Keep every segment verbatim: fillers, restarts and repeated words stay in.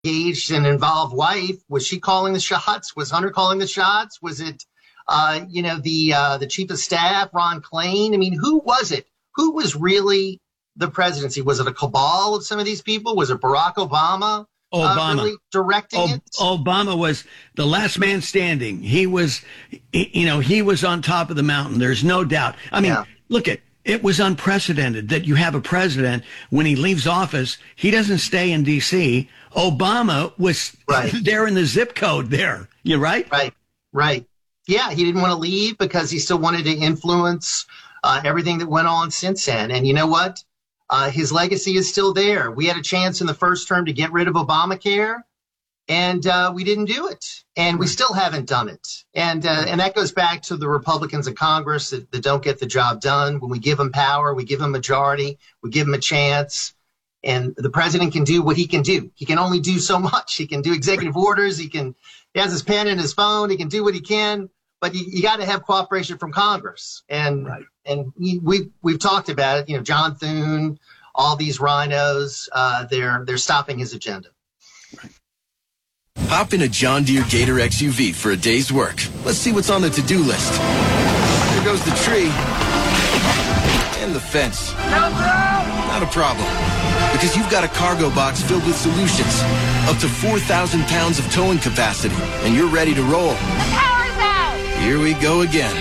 engaged and involved wife, was she calling the shots? Was Hunter calling the shots? Was it, uh, you know, the uh, the chief of staff, Ron Klain? I mean, who was it? Who was really the presidency? Was it a cabal of some of these people? Was it Barack Obama? Obama Uh, really directing o- it? Obama was the last man standing. He was, you know, he was on top of the mountain. There's no doubt. I mean, Yeah. look at, it was unprecedented that you have a president, when he leaves office, he doesn't stay in D C. Obama was Right. there in the zip code there. You right? Right, right. Yeah, he didn't want to leave because he still wanted to influence uh, everything that went on since then. And you know what? Uh, his legacy is still there. We had a chance in the first term to get rid of Obamacare, and uh, we didn't do it. And we still haven't done it. And uh, and that goes back to the Republicans in Congress that, that don't get the job done. When we give them power, we give them majority, we give them a chance. And the president can do what he can do. He can only do so much. He can do executive orders. He can, he has his pen and his phone. He can do what he can. But you, you got to have cooperation from Congress. And Right. and we, we've, we've talked about it. You know, John Thune, all these rhinos, uh, they're they're stopping his agenda. Hop in a John Deere Gator X U V for a day's work. Let's see what's on the to-do list. There goes the tree. And the fence. Not a problem. Because you've got a cargo box filled with solutions. Up to four thousand pounds of towing capacity. And you're ready to roll. The power's out! Here we go again.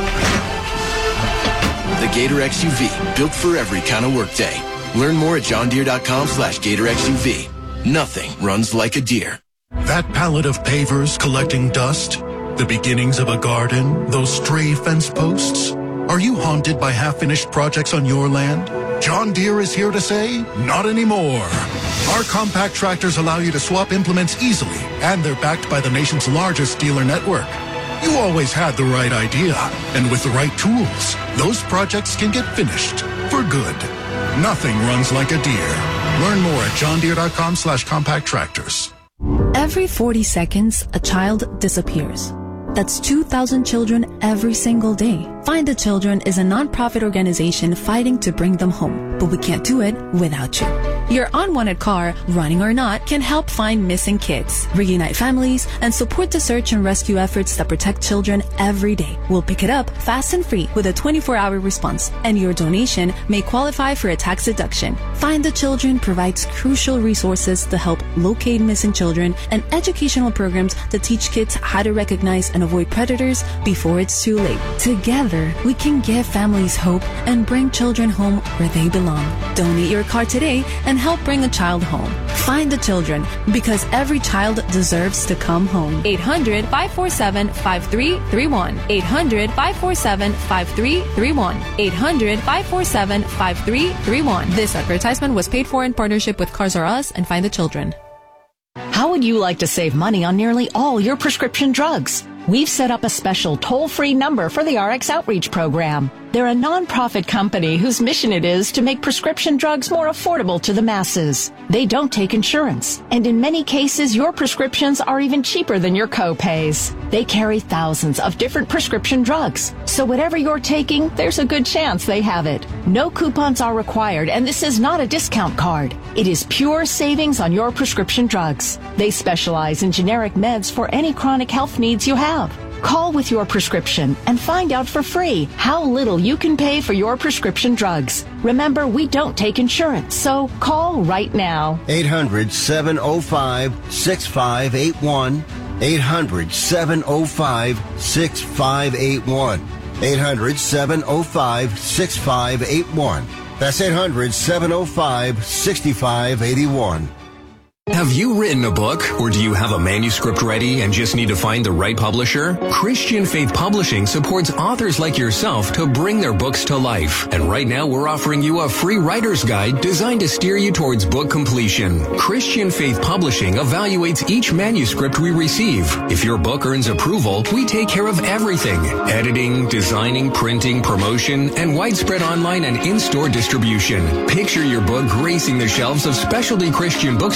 The Gator X U V, built for every kind of workday. Learn more at johndeere.com slash Gator X U V. Nothing runs like a deer. That pallet of pavers collecting dust, the beginnings of a garden, those stray fence posts. Are you haunted by half-finished projects on your land? John Deere is here to say, not anymore. Our compact tractors allow you to swap implements easily, and they're backed by the nation's largest dealer network. You always had the right idea, and with the right tools, those projects can get finished for good. Nothing runs like a Deere. Learn more at johndeere.com slash compact tractors. Every forty seconds, a child disappears. That's two thousand children every single day. Find the Children is a nonprofit organization fighting to bring them home, but we can't do it without you. Your unwanted car, running or not, can help find missing kids, reunite families, and support the search and rescue efforts that protect children every day. We'll pick it up fast and free with a twenty-four hour response, and your donation may qualify for a tax deduction. Find the Children provides crucial resources to help locate missing children and educational programs to teach kids how to recognize and avoid predators before it's too late. Together, we can give families hope and bring children home where they belong. Donate your car today and help bring a child home. Find the Children, because every child deserves to come home. eight hundred, five four seven, five three three one. eight hundred, five four seven, five three three one. eight hundred, five four seven, five three three one. This advertisement was paid for in partnership with Cars R Us and Find the Children. How would you like to save money on nearly all your prescription drugs? We've set up a special toll-free number for the R X Outreach Program. They're a nonprofit company whose mission it is to make prescription drugs more affordable to the masses. They don't take insurance, and in many cases, your prescriptions are even cheaper than your co-pays. They carry thousands of different prescription drugs, so whatever you're taking, there's a good chance they have it. No coupons are required, and this is not a discount card. It is pure savings on your prescription drugs. They specialize in generic meds for any chronic health needs you have. Call with your prescription and find out for free how little you can pay for your prescription drugs. Remember, we don't take insurance, so call right now. eight hundred, seven oh five, six five eight one. eight hundred, seven oh five, six five eight one. eight hundred, seven oh five, six five eight one. That's eight hundred, seven oh five, six five eight one. Have you written a book, or do you have a manuscript ready and just need to find the right publisher? Christian Faith Publishing supports authors like yourself to bring their books to life. And right now we're offering you a free writer's guide designed to steer you towards book completion. Christian Faith Publishing evaluates each manuscript we receive. If your book earns approval, we take care of everything: editing, designing, printing, promotion, and widespread online and in-store distribution. Picture your book gracing the shelves of specialty Christian bookstores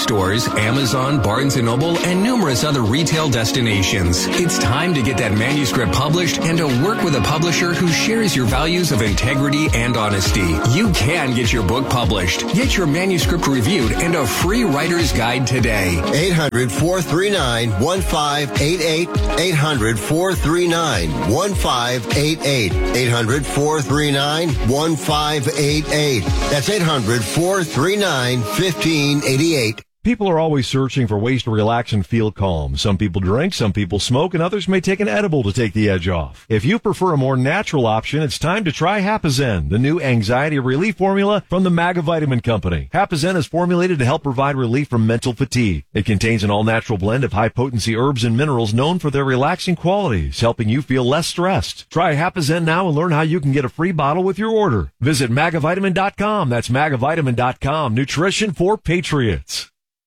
Amazon, Barnes and Noble, and numerous other retail destinations. It's time to get that manuscript published and to work with a publisher who shares your values of integrity and honesty. You can get your book published. Get your manuscript reviewed and a free writer's guide today. eight hundred, four three nine, one five eight eight. eight hundred, four three nine, one five eight eight. eight hundred, four three nine, one five eight eight. That's eight hundred, four three nine, one five eight eight. People are always searching for ways to relax and feel calm. Some people drink, some people smoke, and others may take an edible to take the edge off. If you prefer a more natural option, it's time to try Hapazen, the new anxiety relief formula from the Magavitamin Company. Hapazen is formulated to help provide relief from mental fatigue. It contains an all-natural blend of high-potency herbs and minerals known for their relaxing qualities, helping you feel less stressed. Try Hapazen now and learn how you can get a free bottle with your order. Visit magavitamin dot com. That's magavitamin dot com. Nutrition for patriots.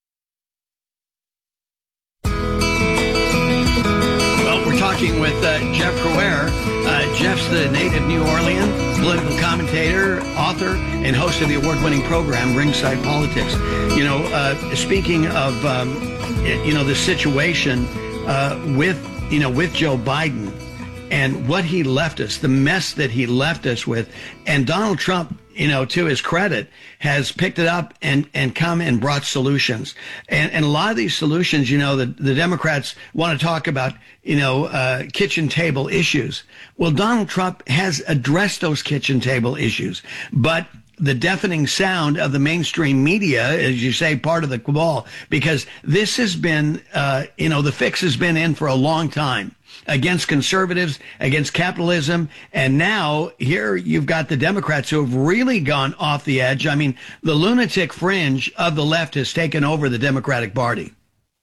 Talking with uh, Jeff Crouere. Uh, Jeff's the native New Orleans political commentator, author, and host of the award-winning program Ringside Politics. You know, uh, speaking of, um, you know, the situation uh, with, you know, with Joe Biden and what he left us, the mess that he left us with, and Donald Trump, you know, to his credit, has picked it up and, and come and brought solutions. And, and a lot of these solutions, you know, the, the Democrats want to talk about, you know, uh, kitchen table issues. Well, Donald Trump has addressed those kitchen table issues, but the deafening sound of the mainstream media, as you say, part of the cabal, because this has been, uh, you know, the fix has been in for a long time against conservatives, against capitalism. And now here you've got the Democrats who have really gone off the edge. I mean, the lunatic fringe of the left has taken over the Democratic Party.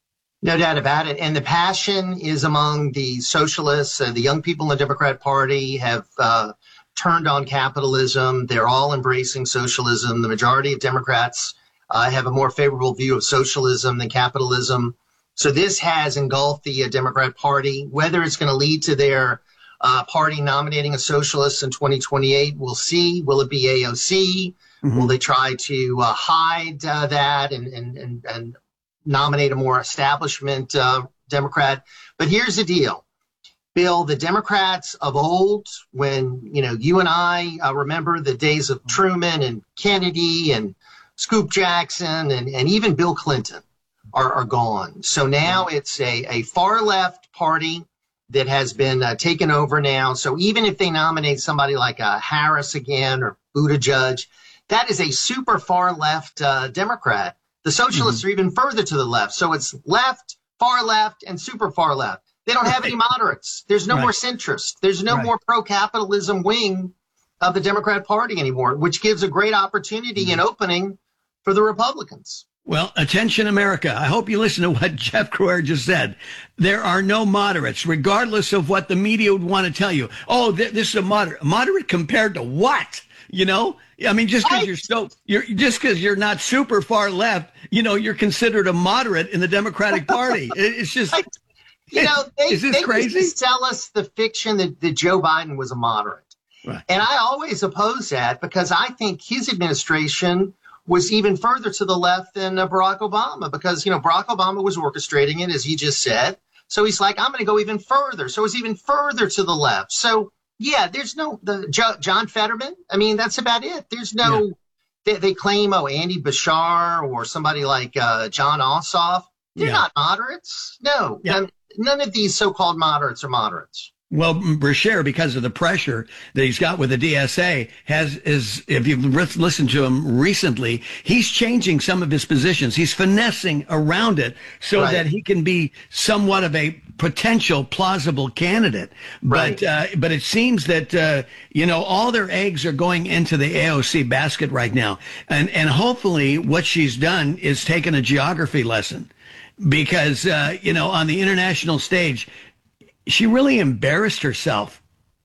No doubt about it. And the passion is among the socialists. Uh, the young people in the Democrat Party have uh, turned on capitalism. They're all embracing socialism. The majority of Democrats uh, have a more favorable view of socialism than capitalism. So this has engulfed the uh, Democrat Party. Whether it's going to lead to their uh, party nominating a socialist in twenty twenty-eight, we'll see. Will it be A O C? Mm-hmm. Will they try to uh, hide uh, that and, and, and, and nominate a more establishment uh, Democrat? But here's the deal, Bill. The Democrats of old, when, you know, you and I uh, remember the days of Truman and Kennedy and Scoop Jackson and, and even Bill Clinton, Are, are gone. So now it's a, a far left party that has been uh, taken over now. So even if they nominate somebody like uh, Harris again or Buttigieg, that is a super far left uh, Democrat. The socialists mm-hmm. are even further to the left. So it's left, far left, and super far left. They don't have any moderates. There's no right. more centrist. There's no right. more pro-capitalism wing of the Democrat Party anymore, which gives a great opportunity mm-hmm. and opening for the Republicans. Well, attention, America. I hope you listen to what Jeff Crouere just said. There are no moderates, regardless of what the media would want to tell you. Oh, th- this is a moderate. Moderate compared to what? You know, I mean, just because you're so you're just because you're not super far left, you know, you're considered a moderate in the Democratic Party. It's just, I, you know, they, is this they crazy? Used to sell us the fiction that, that Joe Biden was a moderate, right. And I always oppose that because I think his administration was even further to the left than uh, Barack Obama, because, you know, Barack Obama was orchestrating it, as he just said. So he's like, I'm going to go even further. So it's even further to the left. So, yeah, there's no the jo- John Fetterman. I mean, that's about it. There's no yeah. they, they claim, oh, Andy Bashar or somebody like uh, John Ossoff. They're yeah. not moderates. No, yeah. none, none of these so-called moderates are moderates. Well, Brashear, because of the pressure that he's got with the D S A, has is if you've listened to him recently, he's changing some of his positions. He's finessing around it so right. that he can be somewhat of a potential plausible candidate. But right. uh, but it seems that uh, you know all their eggs are going into the A O C basket right now, and and hopefully what she's done is taken a geography lesson, because uh, you know on the international stage, she really embarrassed herself,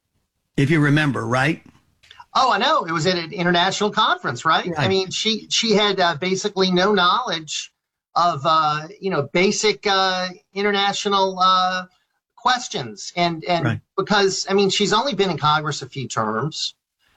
if you remember, right? Oh, I know. It was at an international conference, right? right. I mean, she she had uh, basically no knowledge of, uh, you know, basic uh, international uh, questions. And, and right. because, I mean, she's only been in Congress a few terms.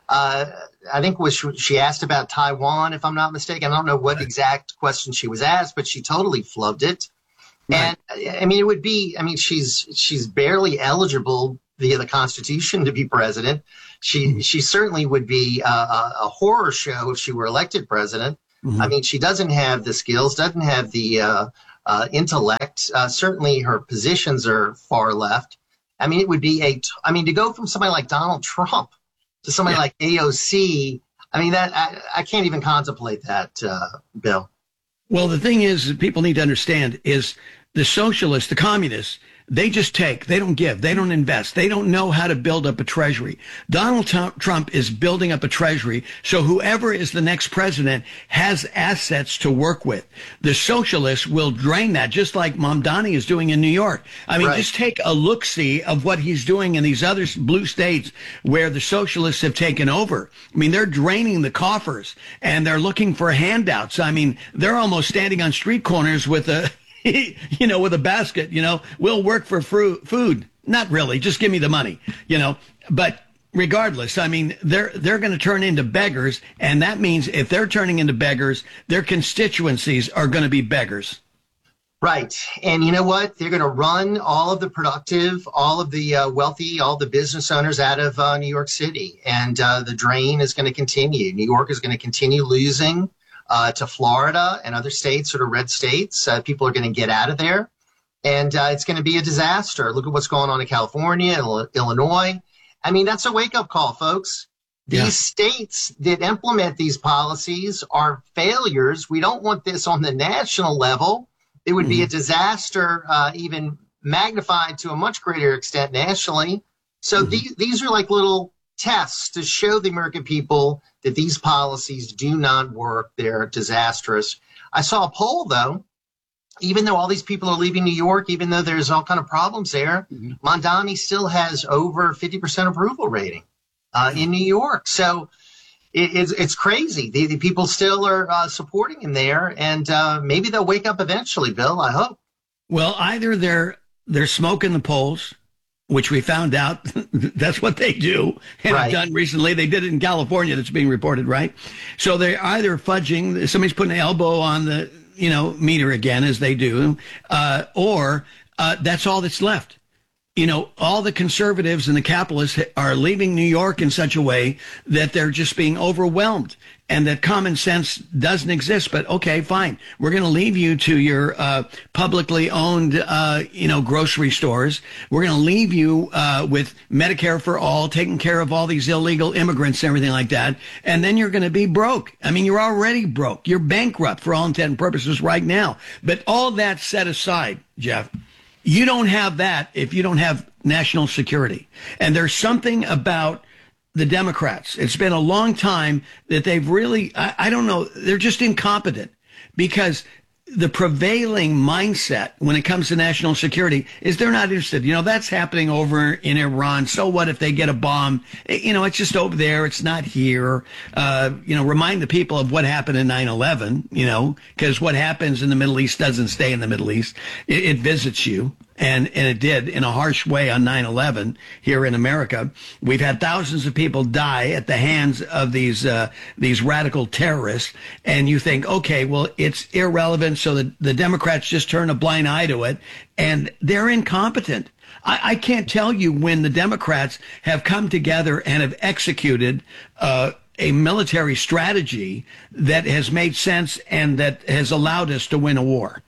Uh, I think was she, she asked about Taiwan, if I'm not mistaken. I don't know what exact question she was asked, but she totally flubbed it. Right. And I mean, it would be, I mean, she's, she's barely eligible via the Constitution to be president. She, mm-hmm. she certainly would be a, a, a horror show if she were elected president. Mm-hmm. I mean, she doesn't have the skills, doesn't have the, uh, uh, intellect. Uh, certainly her positions are far left. I mean, it would be a, t- I mean, to go from somebody like Donald Trump to somebody yeah. like A O C, I mean, that I, I can't even contemplate that, uh, Bill. Well, the thing is that people need to understand is the socialists, the communists, they just take, they don't give, they don't invest, they don't know how to build up a treasury. Donald Trump is building up a treasury, so whoever is the next president has assets to work with. The socialists will drain that, just like Mamdani is doing in New York. I mean, right. just take a look-see of what he's doing in these other blue states where the socialists have taken over. I mean, they're draining the coffers, and they're looking for handouts. I mean, they're almost standing on street corners with a... you know, with a basket, you know, we'll work for fru- food. Not really. Just give me the money, you know. But regardless, I mean, they're they're going to turn into beggars. And that means if they're turning into beggars, their constituencies are going to be beggars. Right. And you know what? They're going to run all of the productive, all of the uh, wealthy, all the business owners out of uh, New York City. And uh, the drain is going to continue. New York is going to continue losing Uh, to Florida and other states, sort of red states. Uh, people are going to get out of there, and uh, it's going to be a disaster. Look at what's going on in California, Ill- Illinois. I mean, that's a wake-up call, folks. These yeah. states that implement these policies are failures. We don't want this on the national level. It would mm-hmm. be a disaster, uh, even magnified to a much greater extent nationally. So mm-hmm. the- these are like little tests to show the American people that these policies do not work. They're disastrous. I saw a poll, though, even though all these people are leaving New York, even though there's all kind of problems there, mm-hmm. Mamdani still has over fifty percent approval rating uh, in New York. So it, it's, it's crazy. The, the people still are uh, supporting him there, and uh, maybe they'll wake up eventually, Bill, I hope. Well, either they're they're smoking the polls, which we found out that's what they do and right. have done recently. They did it in California. That's being reported, right? So they're either fudging, somebody's putting an elbow on the, you know, meter again, as they do, uh, or uh, that's all that's left. You know, all the conservatives and the capitalists are leaving New York in such a way that they're just being overwhelmed and that common sense doesn't exist. But okay, fine. We're going to leave you to your uh, publicly owned, uh, you know, grocery stores. We're going to leave you uh, with Medicare for all, taking care of all these illegal immigrants and everything like that. And then you're going to be broke. I mean, you're already broke. You're bankrupt for all intent and purposes right now. But all that set aside, Jeff, you don't have that if you don't have national security. And there's something about the Democrats. It's been a long time that they've really, I, I don't know, they're just incompetent because the prevailing mindset when it comes to national security is they're not interested. You know, that's happening over in Iran. So what if they get a bomb? You know, it's just over there. It's not here. Uh, you know, remind the people of what happened in nine eleven, you know, because what happens in the Middle East doesn't stay in the Middle East. It, it visits you. And, and it did in a harsh way on nine eleven here in America. We've had thousands of people die at the hands of these, uh, these radical terrorists. And you think, okay, well, it's irrelevant. So the, the Democrats just turn a blind eye to it and they're incompetent. I, I can't tell you when the Democrats have come together and have executed, uh, a military strategy that has made sense and that has allowed us to win a war.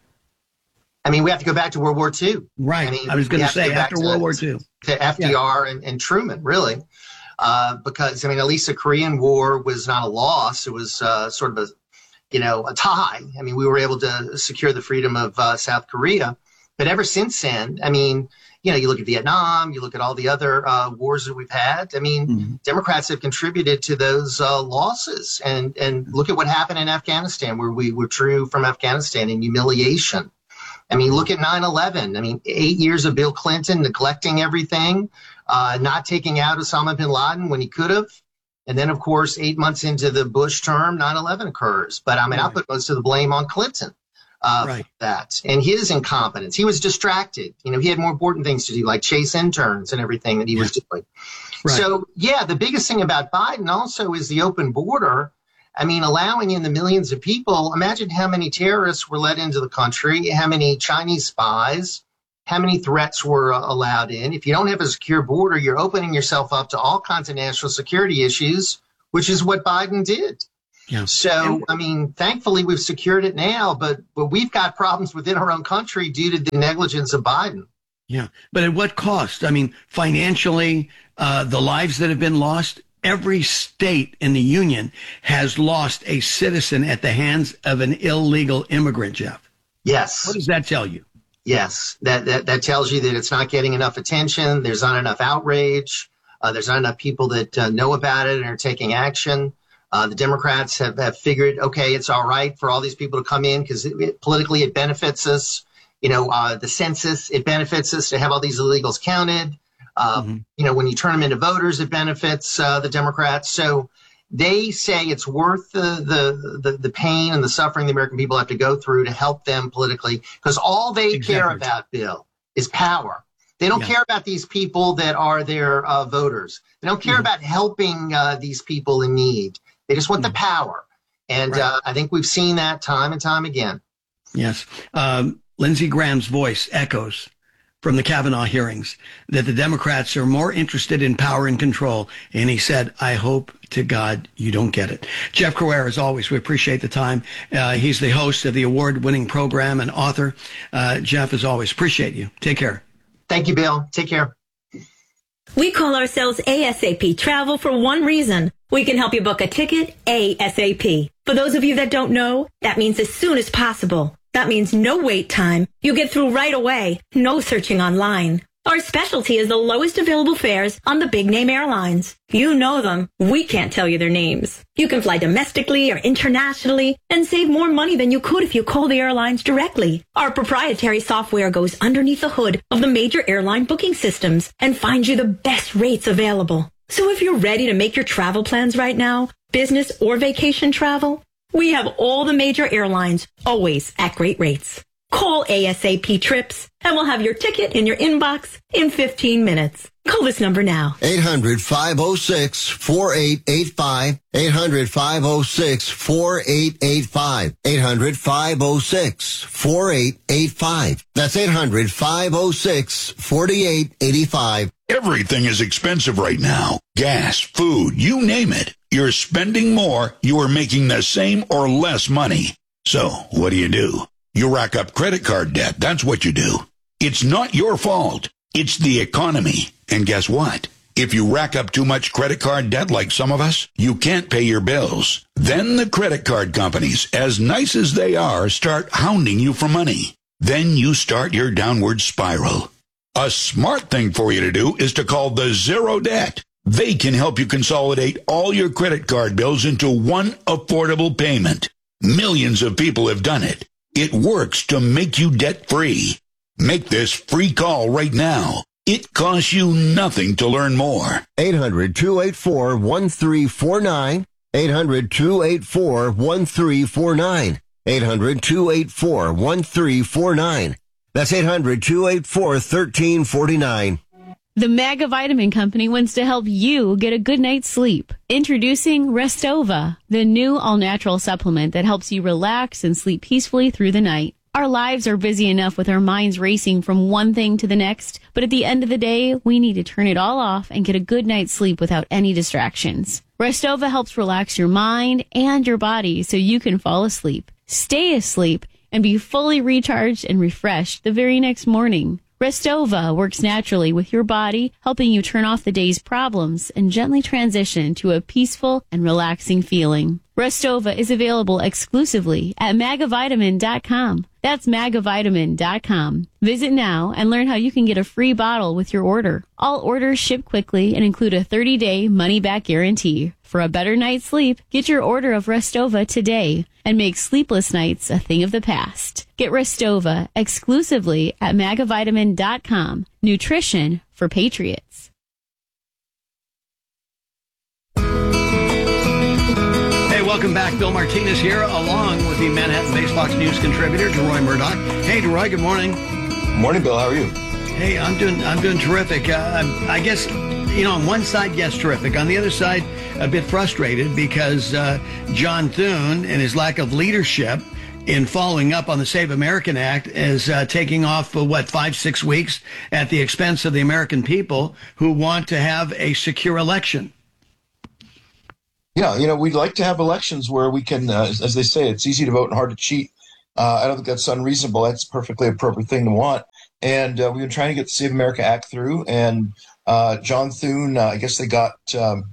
I mean, we have to go back to World War Two. Right. I, mean, I was going to say after to, World War Two. To F D R yeah. and, and Truman, really. Uh, because, I mean, at least the Korean War was not a loss. It was uh, sort of a, you know, a tie. I mean, we were able to secure the freedom of uh, South Korea. But ever since then, I mean, you know, you look at Vietnam, you look at all the other uh, wars that we've had. I mean, mm-hmm. Democrats have contributed to those uh, losses. And, and look at what happened in Afghanistan, where we withdrew from Afghanistan in humiliation. I mean, look at nine eleven. I mean, eight years of Bill Clinton neglecting everything, uh, not taking out Osama bin Laden when he could have. And then, of course, eight months into the Bush term, nine eleven occurs. But I mean, right. I'll put most of the blame on Clinton uh, right. for that and his incompetence. He was distracted. You know, he had more important things to do, like chase interns and everything that he yeah. was doing. Right. So, yeah, the biggest thing about Biden also is the open border. I mean, allowing in the millions of people. Imagine how many terrorists were let into the country, how many Chinese spies, how many threats were uh, allowed in. If you don't have a secure border, you're opening yourself up to all kinds of national security issues, which is what Biden did. Yeah. So, I mean, thankfully, we've secured it now, but but we've got problems within our own country due to the negligence of Biden. Yeah. But at what cost? I mean, financially, uh, the lives that have been lost. Every state in the union has lost a citizen at the hands of an illegal immigrant, Jeff. Yes. What does that tell you? Yes, that, that, that tells you that it's not getting enough attention. There's not enough outrage. Uh, there's not enough people that uh, know about it and are taking action. Uh, the Democrats have, have figured, okay, it's all right for all these people to come in because it, it, politically it benefits us. You know, uh, the census, it benefits us to have all these illegals counted. Uh, mm-hmm. You know, when you turn them into voters, it benefits uh, the Democrats. So they say it's worth the, the the the pain and the suffering the American people have to go through to help them politically, because all they exactly. care about, Bill, is power. They don't yeah. care about these people that are their uh, voters. They don't care mm-hmm. about helping uh, these people in need. They just want mm-hmm. the power. And right. uh, I think we've seen that time and time again. Yes. Um, Lindsey Graham's voice echoes from the Kavanaugh hearings that the Democrats are more interested in power and control. And he said, I hope to God you don't get it. Jeff Crouere, as always, we appreciate the time. Uh, he's the host of the award-winning program and author. Uh, Jeff, as always, appreciate you. Take care. Thank you, Bill. Take care. We call ourselves ASAP Travel for one reason. We can help you book a ticket ASAP. For those of you that don't know, that means as soon as possible. That means no wait time. You get through right away. No searching online. Our specialty is the lowest available fares on the big name airlines. You know them. We can't tell you their names. You can fly domestically or internationally and save more money than you could if you call the airlines directly. Our proprietary software goes underneath the hood of the major airline booking systems and finds you the best rates available. So if you're ready to make your travel plans right now, business or vacation travel, we have all the major airlines, always at great rates. Call ASAP Trips, and we'll have your ticket in your inbox in fifteen minutes. Call this number now. eight hundred, five oh six, four eight eight five. eight hundred, five oh six, four eight eight five. eight hundred, five oh six, four eight eight five. That's eight hundred, five oh six, four eight eight five. Everything is expensive right now. Gas, food, you name it. You're spending more, you are making the same or less money. So, what do you do? You rack up credit card debt. That's what you do. It's not your fault. It's the economy. And guess what? If you rack up too much credit card debt like some of us, you can't pay your bills. Then the credit card companies, as nice as they are, start hounding you for money. Then you start your downward spiral. A smart thing for you to do is to call the Zero Debt. They can help you consolidate all your credit card bills into one affordable payment. Millions of people have done it. It works to make you debt-free. Make this free call right now. It costs you nothing to learn more. eight hundred, two eight four, one three four nine. eight hundred, two eight four, one three four nine. eight hundred, two eight four, one three four nine. That's eight hundred, two eight four, one three four nine. The Maga Vitamin Company wants to help you get a good night's sleep. Introducing Restova, the new all-natural supplement that helps you relax and sleep peacefully through the night. Our lives are busy enough with our minds racing from one thing to the next, but at the end of the day, we need to turn it all off and get a good night's sleep without any distractions. Restova helps relax your mind and your body so you can fall asleep, stay asleep, and be fully recharged and refreshed the very next morning. Restova works naturally with your body, helping you turn off the day's problems and gently transition to a peaceful and relaxing feeling. Restova is available exclusively at magavitamin dot com. That's magavitamin dot com. Visit now and learn how you can get a free bottle with your order. All orders ship quickly and include a thirty-day money-back guarantee. For a better night's sleep, get your order of Restova today and make sleepless nights a thing of the past. Get Restova exclusively at magavitamin dot com. Nutrition for patriots. Hey, welcome back. Bill Martinez here, along with the Manhattan-based Fox News contributor, DeRoy Murdoch. Hey, DeRoy, good morning. Morning, Bill. How are you? Hey, I'm doing I'm doing terrific. Uh, I guess you know, on one side, yes, terrific. On the other side, a bit frustrated because uh, John Thune and his lack of leadership in following up on the Save American Act is uh, taking off for, what, five, six weeks at the expense of the American people who want to have a secure election. Yeah, you know, we'd like to have elections where we can, uh, as they say, it's easy to vote and hard to cheat. Uh, I don't think that's unreasonable. That's a perfectly appropriate thing to want. And uh, we've been trying to get the Save America Act through. And uh, John Thune, uh, I guess they got um,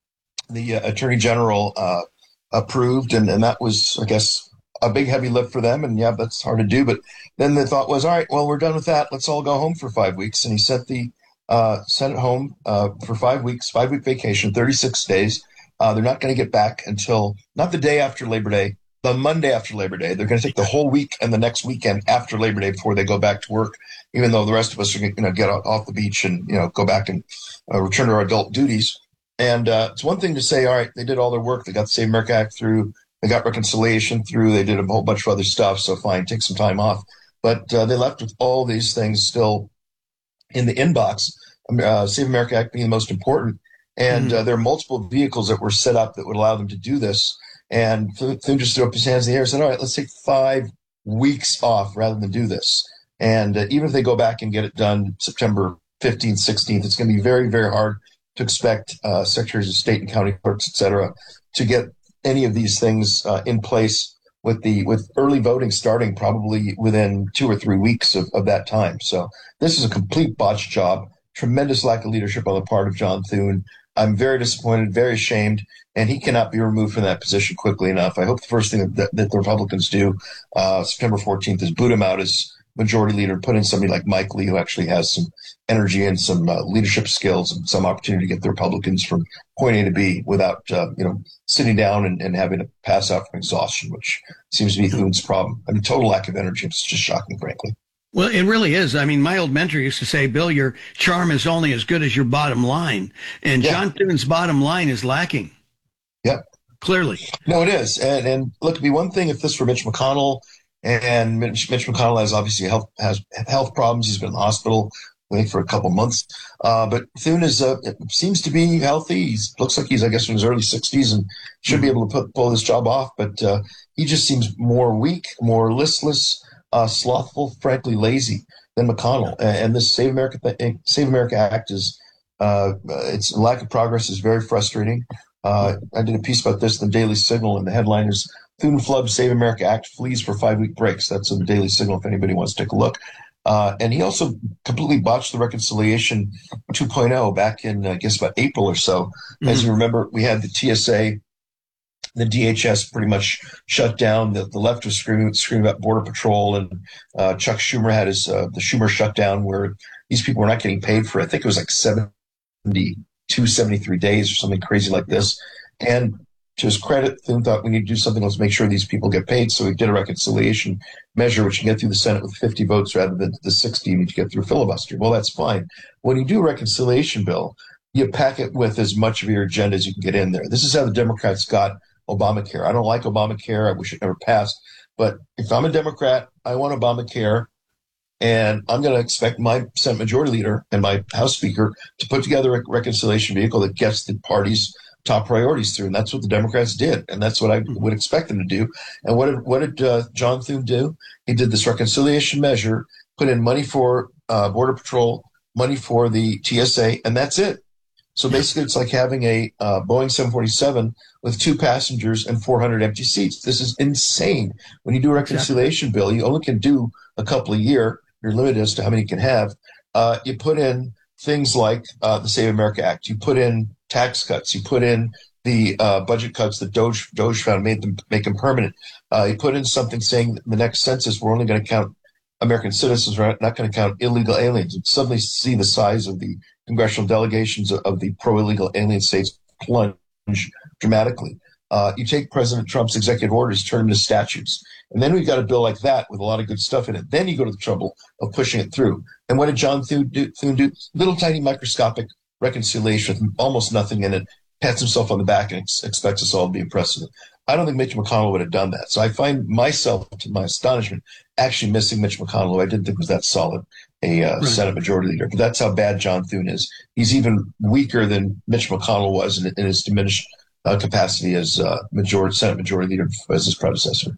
the uh, Attorney General uh, approved. And, and that was, I guess, a big heavy lift for them. And yeah, that's hard to do. But then the thought was, all right, well, we're done with that. Let's all go home for five weeks. And he sent the uh, Senate home uh, for five weeks, five week vacation, thirty-six days. Uh, they're not going to get back until not the day after Labor Day, the Monday after Labor Day. They're going to take the whole week and the next weekend after Labor Day before they go back to work, even though the rest of us are going to get off the beach and, you know, go back and uh, return to our adult duties. And uh, it's one thing to say, all right, they did all their work. They got the Save America Act through. They got reconciliation through. They did a whole bunch of other stuff. So fine, take some time off. But uh, they left with all these things still in the inbox, uh, Save America Act being the most important. And uh, there are multiple vehicles that were set up that would allow them to do this. And Thune just threw up his hands in the air and said, all right, let's take five weeks off rather than do this. And uh, even if they go back and get it done September fifteenth, sixteenth, it's going to be very, very hard to expect uh, secretaries of state and county clerks, et cetera, to get any of these things uh, in place with the with early voting starting probably within two or three weeks of, of that time. So this is a complete botched job, tremendous lack of leadership on the part of John Thune. I'm very disappointed, very ashamed, and he cannot be removed from that position quickly enough. I hope the first thing that, that the Republicans do uh, September fourteenth is boot him out as majority leader, put in somebody like Mike Lee, who actually has some energy and some uh, leadership skills and some opportunity to get the Republicans from point A to B without, uh, you know, sitting down and, and having to pass out from exhaustion, which seems to be Thune's problem. I mean, total lack of energy. It's just shocking, frankly. Well, it really is. I mean, my old mentor used to say, Bill, your charm is only as good as your bottom line. And yeah. John Thune's bottom line is lacking. Yep. Clearly. No, it is. And, and look, it'd be one thing if this were Mitch McConnell, and Mitch, Mitch McConnell has obviously health, has health problems. He's been in the hospital, I think, for a couple months. Uh, but Thune is, uh, seems to be healthy. He looks like he's, I guess, in his early sixties and should mm-hmm. be able to put, pull this job off. But uh, he just seems more weak, more listless, Uh, slothful, frankly lazy than McConnell. And this Save America th- Save America Act is, uh, its lack of progress is very frustrating. Uh, I did a piece about this in the Daily Signal, and the headline is Thune flubs Save America Act flees for five-week breaks. That's in the Daily Signal if anybody wants to take a look. Uh, and he also completely botched the reconciliation two point oh back in, I guess, about April or so. Mm-hmm. As you remember, we had the T S A, the D H S pretty much shut down. The, the left was screaming, screaming about Border Patrol, and uh, Chuck Schumer had his uh, the Schumer shutdown, where these people were not getting paid for, I think it was like seventy-two, seventy-three days or something crazy like this. And to his credit, Thune thought we need to do something. Let's make sure these people get paid. So he did a reconciliation measure, which you get through the Senate with fifty votes rather than the sixty you need to get through filibuster. Well, that's fine. When you do a reconciliation bill, you pack it with as much of your agenda as you can get in there. This is how the Democrats got Obamacare. I don't like Obamacare. I wish it never passed. But if I'm a Democrat, I want Obamacare, and I'm going to expect my Senate Majority Leader and my House Speaker to put together a reconciliation vehicle that gets the party's top priorities through. And that's what the Democrats did, and that's what I would expect them to do. And what did, what did uh, John Thune do? He did this reconciliation measure, put in money for uh, Border Patrol, money for the T S A, and that's it. So basically, it's like having a uh, Boeing seven forty-seven with two passengers and four hundred empty seats. This is insane. When you do a reconciliation bill, you only can do a couple a year. You're limited as to how many you can have. Uh, you put in things like uh, the Save America Act. You put in tax cuts. You put in the uh, budget cuts that Doge, Doge found made them make them permanent. Uh, you put in something saying that the next census we're only going to count American citizens. We're not going to count illegal aliens. And suddenly see the size of the congressional delegations of the pro-illegal alien states plunge dramatically. Uh, you take President Trump's executive orders, turn them into statutes. And then we've got a bill like that with a lot of good stuff in it. Then you go to the trouble of pushing it through. And what did John Thune do? Thune do? Little tiny microscopic reconciliation with almost nothing in it, pats himself on the back and ex- expects us all to be impressed with it. I don't think Mitch McConnell would have done that. So I find myself, to my astonishment, actually missing Mitch McConnell, who I didn't think was that solid. a uh, Right. Senate Majority Leader. But that's how bad John Thune is. He's even weaker than Mitch McConnell was in, in his diminished uh, capacity as uh, majority, Senate Majority Leader as his predecessor.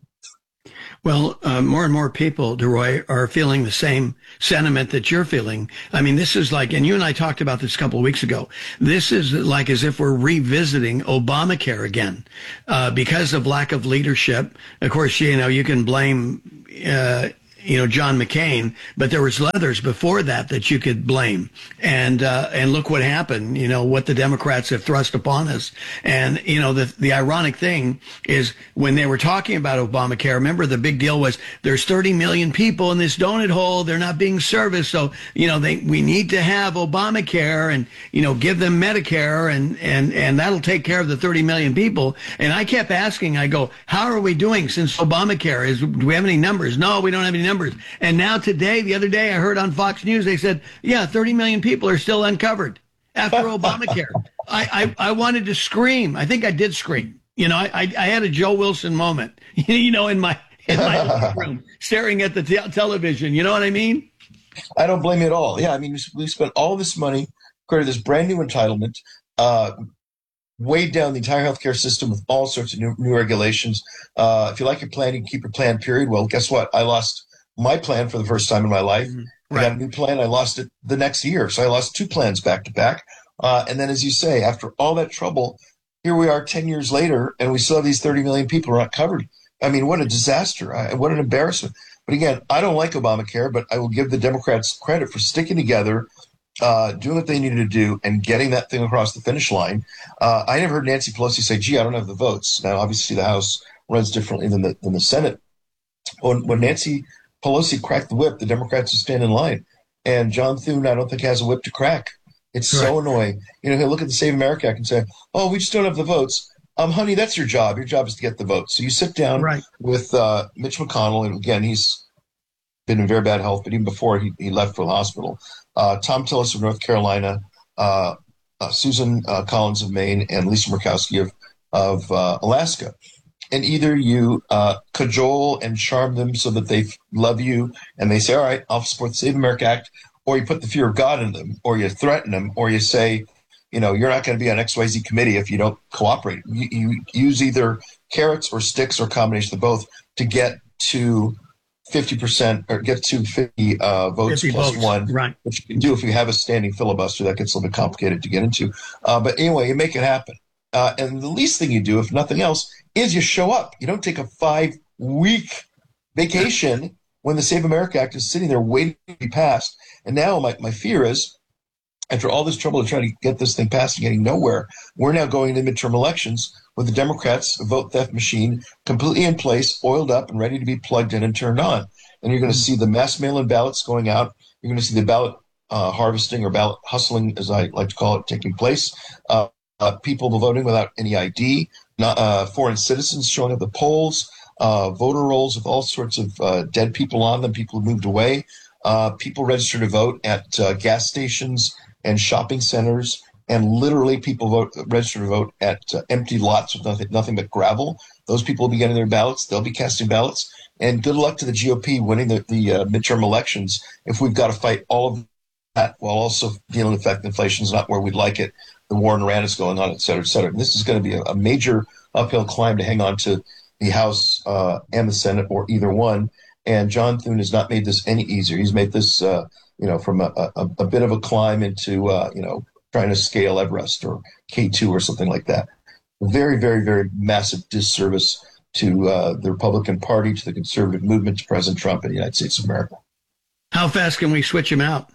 Well, uh, more and more people, DeRoy, are feeling the same sentiment that you're feeling. I mean, this is like, and you and I talked about this a couple of weeks ago. This is like as if we're revisiting Obamacare again, uh, because of lack of leadership. Of course, you know, you can blame, uh, you know, John McCain, but there was others before that that you could blame. And, uh, and look what happened, you know, what the Democrats have thrust upon us. And, you know, the, the ironic thing is when they were talking about Obamacare, remember the big deal was there's thirty million people in this donut hole. They're not being serviced. So, you know, they, we need to have Obamacare and, you know, give them Medicare and, and, and that'll take care of the thirty million people. And I kept asking, I go, how are we doing since Obamacare? Is, do we have any numbers? No, we don't have any numbers. Numbers. And now today, the other day, I heard on Fox News, they said, yeah, thirty million people are still uncovered after Obamacare. I, I, I wanted to scream. I think I did scream. You know, I, I, I had a Joe Wilson moment, you know, in my, in my room, staring at the te- television. You know what I mean? I don't blame you at all. Yeah, I mean, we spent all this money, created this brand new entitlement, uh, weighed down the entire healthcare system with all sorts of new, new regulations. Uh, if you like your plan, you can keep your plan, period. Well, guess what? I lost my plan for the first time in my life. Mm-hmm. Right. I got a new plan. I lost it the next year. So I lost two plans back to back. Uh, and then, as you say, after all that trouble, here we are ten years later, and we still have these thirty million people who are not covered. I mean, what a disaster. I, what an embarrassment. But again, I don't like Obamacare, but I will give the Democrats credit for sticking together, uh, doing what they needed to do, and getting that thing across the finish line. Uh, I never heard Nancy Pelosi say, gee, I don't have the votes. Now, obviously, the House runs differently than the, than the Senate. When, when Nancy Pelosi cracked the whip, the Democrats would stand in line. And John Thune, I don't think, has a whip to crack. It's right. So annoying. You know, he'll look at the Save America Act and say, oh, we just don't have the votes. Um, honey, that's your job. Your job is to get the votes. So you sit down right. with uh, Mitch McConnell, and again, he's been in very bad health, but even before he, he left for the hospital. Uh, Tom Tillis of North Carolina, uh, uh, Susan uh, Collins of Maine, and Lisa Murkowski of, of uh, Alaska. And either you uh, cajole and charm them so that they love you and they say, all right, I'll support the Save America Act, or you put the fear of God in them, or you threaten them, or you say, you know, you're not going to be on X Y Z committee if you don't cooperate. You, you use either carrots or sticks or a combination of both to get to fifty percent or get to fifty uh, votes plus votes. one, right. which you can do if you have a standing filibuster. That gets a little bit complicated to get into. Uh, but anyway, you make it happen. Uh, and the least thing you do, if nothing else, is you show up. You don't take a five-week vacation when the Save America Act is sitting there waiting to be passed. And now my, my fear is, after all this trouble of trying to get this thing passed and getting nowhere, we're now going into midterm elections with the Democrats' vote theft machine completely in place, oiled up, and ready to be plugged in and turned on. And you're going to see the mass mail-in ballots going out. You're going to see the ballot uh, harvesting or ballot hustling, as I like to call it, taking place. Uh, Uh, people voting without any I D, not, uh, foreign citizens showing up at the polls, uh, voter rolls with all sorts of uh, dead people on them, people who moved away, uh, people registered to vote at uh, gas stations and shopping centers, and literally people vote registered to vote at uh, empty lots with nothing, nothing but gravel. Those people will be getting their ballots. They'll be casting ballots. And good luck to the G O P winning the, the uh, midterm elections if we've got to fight all of that while also dealing with the fact that inflation is not where we'd like it. The war in Iran is going on, et cetera, et cetera. And this is going to be a, a major uphill climb to hang on to the House uh, and the Senate, or either one. And John Thune has not made this any easier. He's made this, uh, you know, from a, a, a bit of a climb into, uh, you know, trying to scale Everest or K two or something like that. Very, very, very massive disservice to uh, the Republican Party, to the conservative movement, to President Trump and the United States of America. How fast can we switch him out?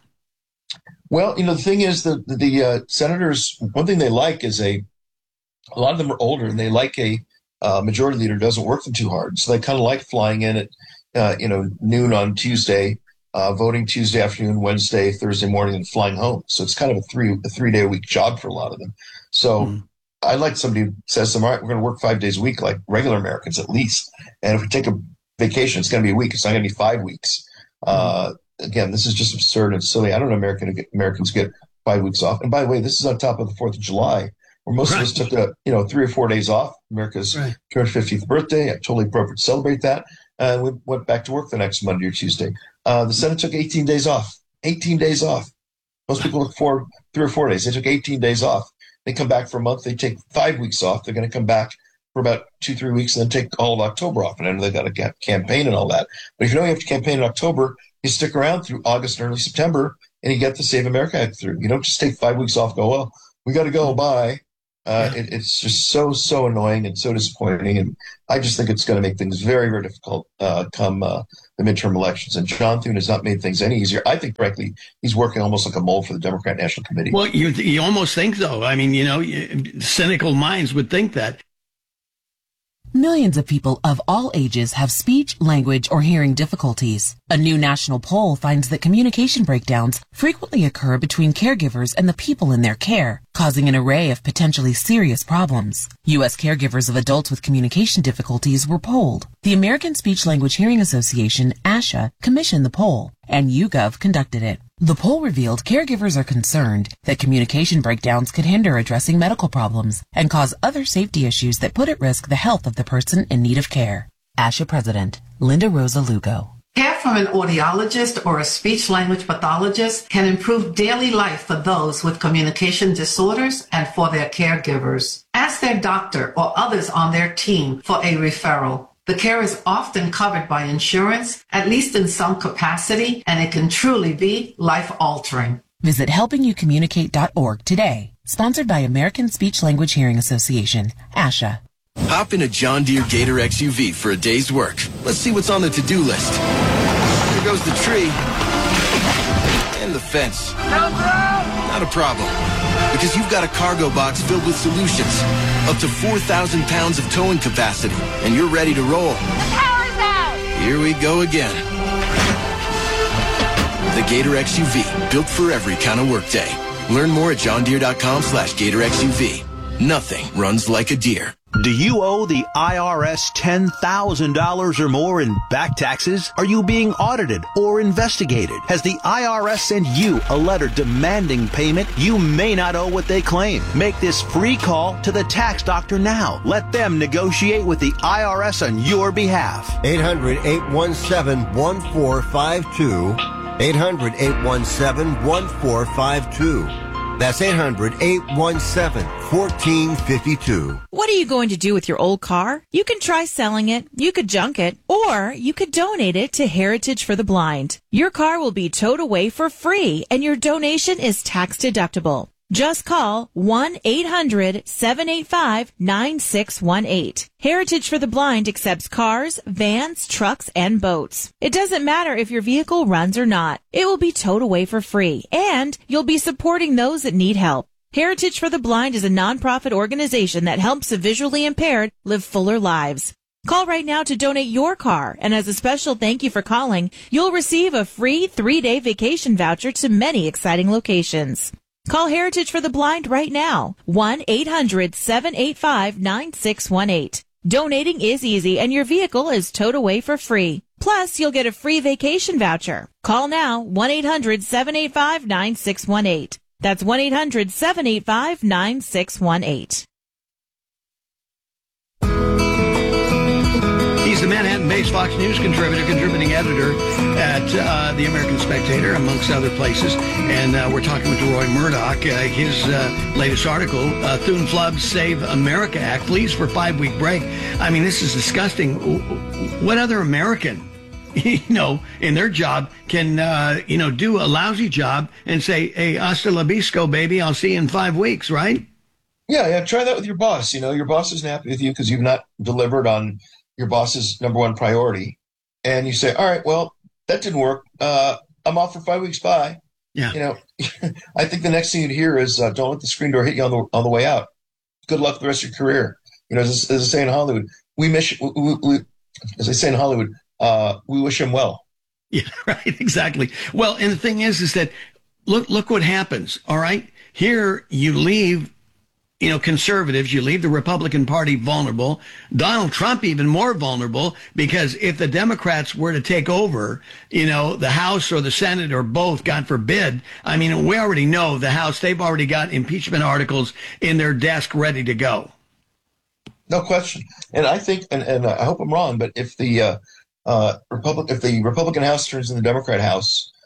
Well, you know, the thing is that the, the uh, senators, one thing they like is a, a lot of them are older and they like a uh, majority leader who doesn't work them too hard. So they kind of like flying in at, uh, you know, noon on Tuesday, uh, voting Tuesday afternoon, Wednesday, Thursday morning, and flying home. So it's kind of a three, a three day a week job for a lot of them. So mm. I like somebody who says to them, all right, we're going to work five days a week like regular Americans at least. And if we take a vacation, it's going to be a week. It's not going to be five weeks. Mm. Uh, Again, this is just absurd and silly. I don't know American get, Americans get five weeks off. And by the way, this is on top of the fourth of July, where most right. of us took a, you know, three or four days off. America's right. two hundred fiftieth birthday. Totally appropriate to celebrate that. And we went back to work the next Monday or Tuesday. Uh, the Senate took eighteen days off. eighteen days off. Most people look for three or four days. They took eighteen days off. They come back for a month. They take five weeks off. They're going to come back for about two, three weeks and then take all of October off. And I know they've got a campaign and all that. But if you know you have to campaign in October, you stick around through August and early September and you get the Save America Act through. You don't just take five weeks off and go, well, we got to go, bye. Uh, it, it's just so, so annoying and so disappointing. And I just think it's going to make things very, very difficult uh, come uh, the midterm elections. And John Thune has not made things any easier. I think, frankly, he's working almost like a mole for the Democrat National Committee. Well, you, you almost think so. I mean, you know, cynical minds would think that. Millions of people of all ages have speech, language, or hearing difficulties. A new national poll finds that communication breakdowns frequently occur between caregivers and the people in their care, causing an array of potentially serious problems. U S caregivers of adults with communication difficulties were polled. The American Speech Language Hearing Association, ASHA, commissioned the poll, and YouGov conducted it. The poll revealed caregivers are concerned that communication breakdowns could hinder addressing medical problems and cause other safety issues that put at risk the health of the person in need of care. ASHA President Linda Rosa Lugo. Care from an audiologist or a speech-language pathologist can improve daily life for those with communication disorders and for their caregivers. Ask their doctor or others on their team for a referral. The care is often covered by insurance, at least in some capacity, and it can truly be life-altering. Visit helping you communicate dot org today. Sponsored by American Speech Language Hearing Association, ASHA. Hop in a John Deere Gator X U V for a day's work. Let's see what's on the to-do list. There goes the tree. And the fence. Not a problem. Because you've got a cargo box filled with solutions. Up to four thousand pounds of towing capacity. And you're ready to roll. The power's out! Here we go again. The Gator X U V. Built for every kind of workday. Learn more at johndeere.com slash Gator X U V. Nothing runs like a deer. Do you owe the I R S ten thousand dollars or more in back taxes? Are you being audited or investigated? Has the I R S sent you a letter demanding payment? You may not owe what they claim. Make this free call to the tax doctor now. Let them negotiate with the I R S on your behalf. eight hundred, eight one seven, one four five two. eight hundred, eight one seven, one four five two. That's eight hundred, eight one seven, one four five two. What are you going to do with your old car? You can try selling it, you could junk it, or you could donate it to Heritage for the Blind. Your car will be towed away for free, and your donation is tax deductible. Just call one eight hundred, seven eight five, nine six one eight. Heritage for the Blind accepts cars, vans, trucks, and boats. It doesn't matter if your vehicle runs or not. It will be towed away for free, and you'll be supporting those that need help. Heritage for the Blind is a nonprofit organization that helps the visually impaired live fuller lives. Call right now to donate your car, and as a special thank you for calling, you'll receive a free three-day vacation voucher to many exciting locations. Call Heritage for the Blind right now, one eight hundred, seven eight five, nine six one eight. Donating is easy, and your vehicle is towed away for free. Plus, you'll get a free vacation voucher. Call now, one eight hundred, seven eight five, nine six one eight. That's one eight hundred, seven eight five, nine six one eight. He's the Manhattan-based Fox News contributor, contributing editor at uh, The American Spectator, amongst other places. And uh, we're talking with Roy Murdoch. Uh, his uh, latest article, uh, Thune Flub's Save America Act, please for five-week break. I mean, this is disgusting. What other American, you know, in their job can, uh, you know, do a lousy job and say, hey, hasta la bisco, baby, I'll see you in five weeks, right? Yeah, yeah. Try that with your boss. You know, your boss isn't happy with you because you've not delivered on your boss's number one priority. And you say, all right, well, that didn't work. Uh, I'm off for five weeks. Bye. Yeah. You know, I think the next thing you'd hear is uh, don't let the screen door hit you on the on the way out. Good luck the rest of your career. You know, as, as I say in Hollywood, we miss, we, we, we, as I say in Hollywood, uh, we wish him well. Yeah, right. Exactly. Well, and the thing is, is that look, look what happens. All right. Here you leave, you know, conservatives, you leave the Republican Party vulnerable. Donald Trump even more vulnerable, because if the Democrats were to take over, you know, the House or the Senate or both, God forbid, I mean, we already know the House, they've already got impeachment articles in their desk ready to go. No question. And I think, and, and I hope I'm wrong, but if the uh, uh, Republic, if the Republican House turns in the Democrat House,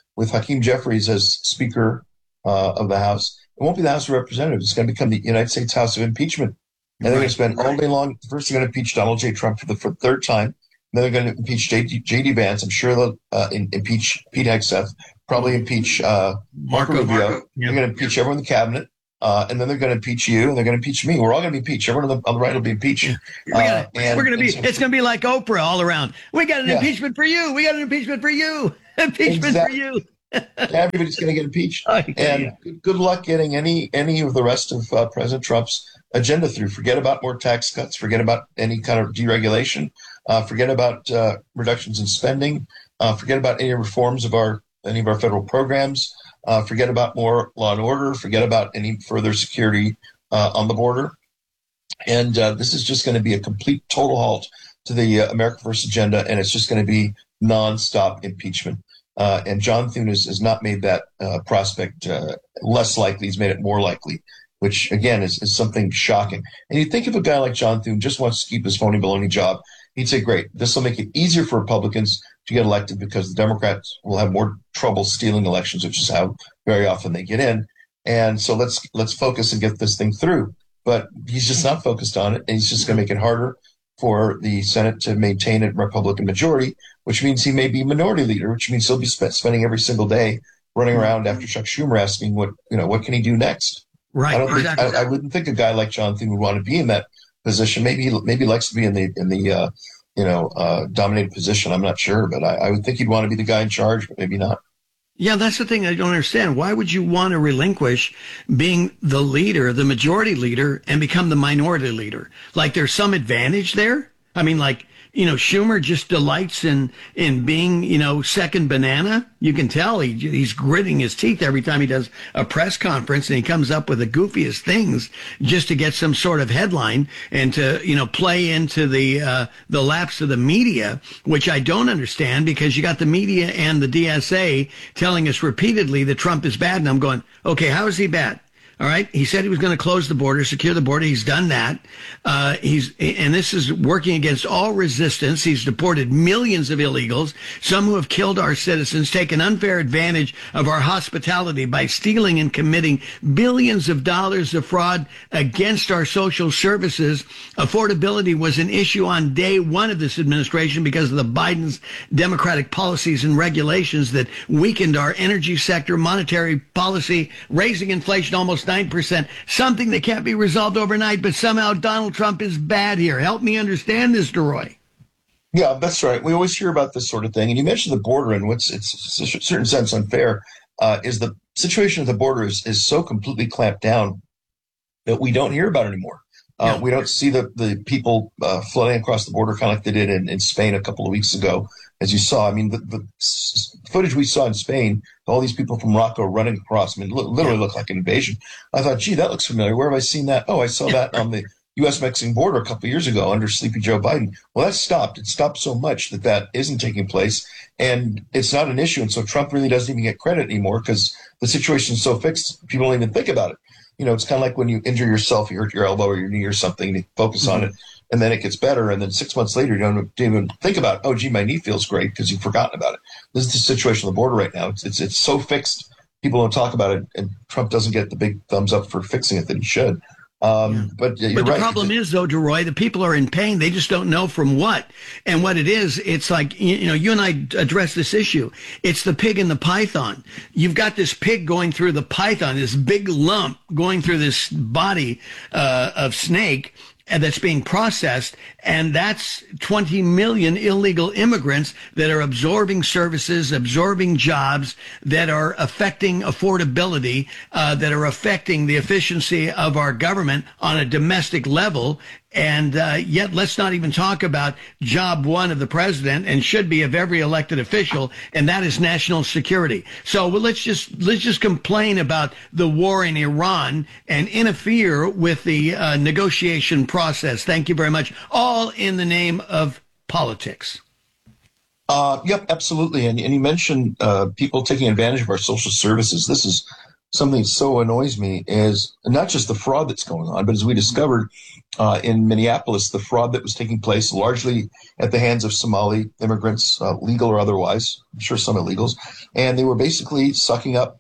with Hakeem Jeffries as Speaker uh, of the House, it won't be the House of Representatives. It's going to become the United States House of Impeachment. And they're going to spend all day long. First, they're going to impeach Donald J. Trump for the, for the third time. Then they're going to impeach J D Vance. I'm sure they'll uh, in, impeach Pete Hegseth, probably impeach uh, Marco, Marco Rubio. Marco, yeah. They're going to impeach everyone in the cabinet. Uh, and then they're going to impeach you, and they're going to impeach me. We're all going to be impeached. Everyone on the, on the right will be impeached. Yeah. We gotta, uh, and, we're going to be. So, it's going to be like Oprah all around. We got an yeah. impeachment for you. We got an impeachment for you. Impeachment exactly. for you. Everybody's going to get impeached. Okay, and yeah. good, good luck getting any any of the rest of uh, President Trump's agenda through. Forget about more tax cuts. Forget about any kind of deregulation. Uh, forget about uh, reductions in spending. Uh, forget about any reforms of our any of our federal programs. Uh, forget about more law and order. Forget about any further security uh, on the border. And uh, this is just going to be a complete total halt to the uh, America First agenda, and it's just going to be nonstop impeachment. Uh, and John Thune has, has not made that uh, prospect uh, less likely. He's made it more likely, which, again, is, is something shocking. And you think if a guy like John Thune just wants to keep his phony baloney job, he'd say, great, this will make it easier for Republicans to get elected because the Democrats will have more trouble stealing elections, which is how very often they get in. And so let's let's focus and get this thing through. But he's just not focused on it, and he's just going to make it harder for the Senate to maintain a Republican majority, which means he may be minority leader, which means he'll be sp- spending every single day running around after Chuck Schumer asking what, you know, what can he do next? Right. I don't think, exactly. I, I wouldn't think a guy like John Thune would want to be in that position. Maybe he, maybe he likes to be in the, in the, uh, you know, uh, dominated position. I'm not sure, but I, I would think he'd want to be the guy in charge, but maybe not. Yeah, that's the thing I don't understand. Why would you want to relinquish being the leader, the majority leader, and become the minority leader? Like there's some advantage there? I mean, like, you know, Schumer just delights in, in being, you know, second banana. You can tell he, he's gritting his teeth every time he does a press conference, and he comes up with the goofiest things just to get some sort of headline and to, you know, play into the, uh, the laps of the media, which I don't understand because you got the media and the D S A telling us repeatedly that Trump is bad. And I'm going, okay, how is he bad? All right. He said he was going to close the border, secure the border. He's done that. Uh, he's, and this is working against all resistance. He's deported millions of illegals, some who have killed our citizens, taken unfair advantage of our hospitality by stealing and committing billions of dollars of fraud against our social services. Affordability was an issue on day one of this administration because of the Biden's Democratic policies and regulations that weakened our energy sector, monetary policy, raising inflation almost nine percent, something that can't be resolved overnight, but somehow Donald Trump is bad here. Help me understand this, DeRoy. Yeah, that's right. We always hear about this sort of thing. And you mentioned the border, and what's it's in a certain sense unfair uh, is the situation at the border is, is so completely clamped down that we don't hear about it anymore. Uh, yeah. We don't see the, the people uh, flooding across the border kind of like they did in, in Spain a couple of weeks ago, as you saw. I mean, the, the footage we saw in Spain, all these people from Morocco running across, I mean, literally looked like an invasion. I thought, gee, that looks familiar. Where have I seen that? Oh, I saw that on the U S Mexican border a couple of years ago under Sleepy Joe Biden. Well, that stopped. It stopped so much that that isn't taking place, and it's not an issue. And so Trump really doesn't even get credit anymore because the situation is so fixed, people don't even think about it. You know, it's kind of like when you injure yourself, you hurt your elbow or your knee or something, and you focus mm-hmm. on it, and then it gets better. And then six months later, you don't even think about, oh, gee, my knee feels great because you've forgotten about it. This is the situation on the border right now. It's, it's, it's so fixed. People don't talk about it, and Trump doesn't get the big thumbs up for fixing it that he should. Um, yeah. But, yeah, you're but the right. problem is, though, DeRoy, the people are in pain. They just don't know from what. And what it is, it's like, you know, you and I address this issue. It's the pig and the python. You've got this pig going through the python, this big lump going through this body uh, of snake that's being processed, and that's twenty million illegal immigrants that are absorbing services, absorbing jobs, that are affecting affordability, uh, that are affecting the efficiency of our government on a domestic level. And uh, yet let's not even talk about job one of the president, and should be of every elected official, and that is national security. So well, let's just let's just complain about the war in Iran and interfere with the uh, negotiation process. Thank you very much. All in the name of politics. Uh, yep, absolutely. And, and you mentioned uh, people taking advantage of our social services. This is something that so annoys me is not just the fraud that's going on, but as we discovered uh, in Minneapolis, the fraud that was taking place largely at the hands of Somali immigrants, uh, legal or otherwise, I'm sure some illegals, and they were basically sucking up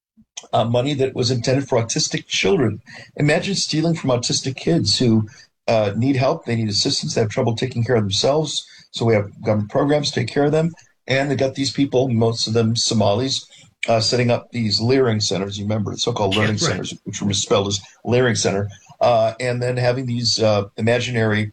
uh, money that was intended for autistic children. Imagine stealing from autistic kids who uh, need help, they need assistance, they have trouble taking care of themselves, so we have government programs to take care of them, and they got these people, most of them Somalis, Uh, setting up these Leering centers, you remember, so-called learning right. centers, which were misspelled as Leering Center, uh, and then having these uh, imaginary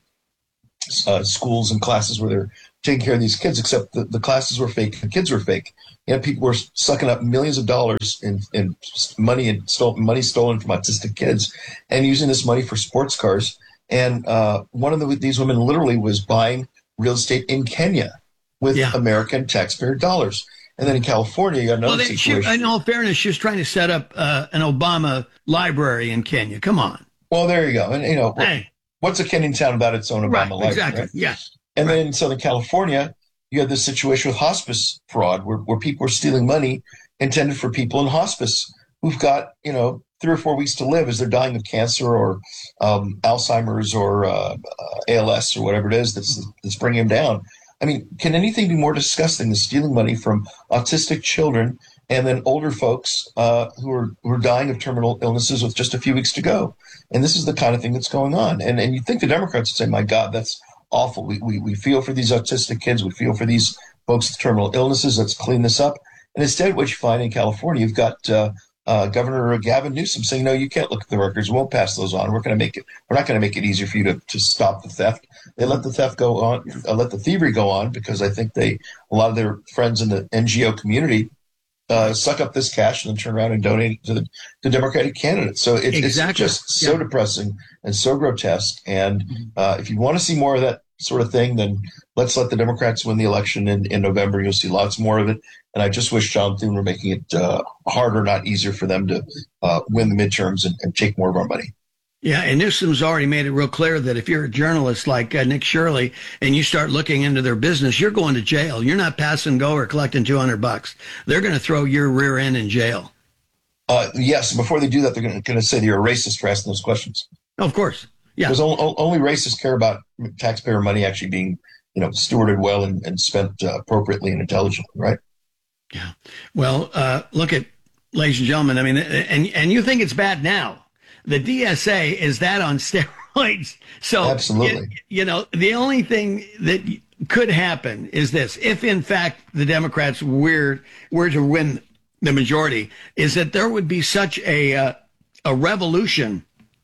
uh, schools and classes where they're taking care of these kids, except the, the classes were fake, the kids were fake. And people were sucking up millions of dollars in, in money and stole, money stolen from autistic kids and using this money for sports cars. And uh, one of the, these women literally was buying real estate in Kenya with Yeah. American taxpayer dollars. And then in California, you got another Well, they, she, situation. in all fairness, she was trying to set up uh, an Obama library in Kenya. Come on. Well, there you go. And, you know, Hey. what's a Kenyan town without its own Obama Right, library? exactly. Right? Yes. And then in Southern California, you had this situation with hospice fraud where, where people are stealing money intended for people in hospice who've got, you know, three or four weeks to live as they're dying of cancer or um, Alzheimer's or uh, uh, A L S or whatever it is that's, that's bringing them down. I mean, can anything be more disgusting than stealing money from autistic children and then older folks uh, who are who are dying of terminal illnesses with just a few weeks to go? And this is the kind of thing that's going on. And and you think the Democrats would say, my God, that's awful. We, we, we feel for these autistic kids. We feel for these folks with terminal illnesses. Let's clean this up. And instead, what you find in California, you've got uh, uh, Governor Gavin Newsom saying, no, you can't look at the records. We won't pass those on. We're going to make it. We're not going to make it easier for you to, to stop the theft. They let the theft go on, uh, let the thievery go on because I think they, a lot of their friends in the N G O community uh, suck up this cash and then turn around and donate it to the, the Democratic candidates. So it, Exactly. it's just so Yeah. depressing and so grotesque. And uh, if you want to see more of that sort of thing, then let's let the Democrats win the election in, in November. You'll see lots more of it. And I just wish John Thune were making it uh, harder, not easier for them to uh, win the midterms and, and take more of our money. Yeah, and Newsom's already made it real clear that if you're a journalist like uh, Nick Shirley and you start looking into their business, you're going to jail. You're not pass and go or collecting two hundred bucks. They're going to throw your rear end in jail. Uh, yes, before they do that, they're going to say that you're a racist for asking those questions. Of course. Yeah. Because only, only racists care about taxpayer money actually being, you know, stewarded well and, and spent uh, appropriately and intelligently, right? Yeah. Well, uh, look at, ladies and gentlemen, I mean, and and you think it's bad now. The D S A is that on steroids. So, absolutely. You, you know, the only thing that could happen is this. If, in fact, the Democrats were, were to win the majority, is that there would be such a uh, a revolution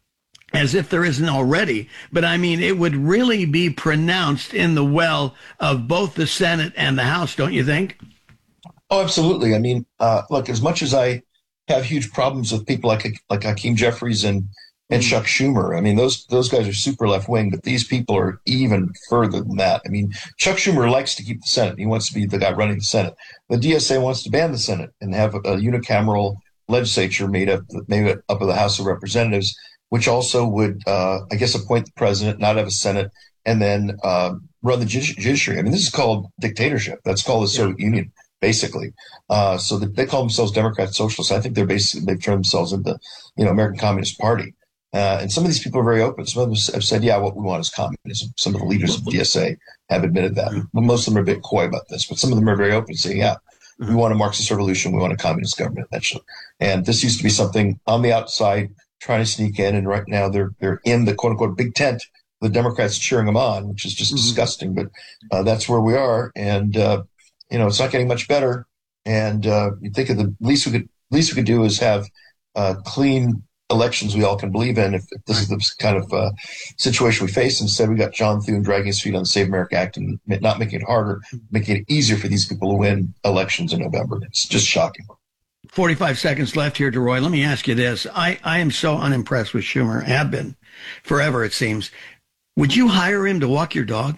as if there isn't already. But, I mean, it would really be pronounced in the well of both the Senate and the House, don't you think? Oh, absolutely. I mean, uh, look, as much as I have huge problems with people like like Hakeem Jeffries and, and mm. Chuck Schumer, I mean, those those guys are super left-wing, but these people are even further than that. I mean, Chuck Schumer likes to keep the Senate. He wants to be the guy running the Senate. The D S A wants to ban the Senate and have a, a unicameral legislature made up, made up of the House of Representatives, which also would, uh, I guess, appoint the president, not have a Senate, and then uh, run the judiciary. I mean, this is called dictatorship. That's called the Soviet yeah. Union. Basically, uh, so that they call themselves Democrat Socialists. I think they're basically they've turned themselves into, you know, American Communist Party. Uh, and some of these people are very open. Some of them have said, "Yeah, what we want is communism." Some of the leaders of the D S A have admitted that. Mm-hmm. But most of them are a bit coy about this. But some of them are very open, saying, "Yeah, mm-hmm. we want a Marxist revolution. We want a communist government." Eventually. And this used to be something on the outside trying to sneak in, and right now they're they're in the quote unquote big tent. The Democrats cheering them on, which is just mm-hmm. disgusting. But uh, that's where we are, and. Uh, You know, it's not getting much better. And uh, you think of the least we could least we could do is have uh, clean elections we all can believe in. If, if this is the kind of uh, situation we face, instead we got John Thune dragging his feet on the Save America Act and not making it harder, making it easier for these people to win elections in November. It's just shocking. forty-five seconds left here, DeRoy. Let me ask you this. I, I am so unimpressed with Schumer. I have been forever, it seems. Would you hire him to walk your dog?